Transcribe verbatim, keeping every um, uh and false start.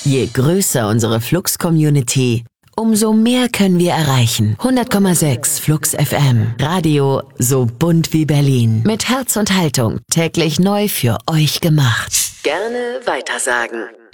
Je größer unsere Flux-Community, umso mehr können wir erreichen. hundert Komma sechs Flux F M. Radio so bunt wie Berlin. Mit Herz und Haltung. Täglich neu für euch gemacht. Gerne weitersagen.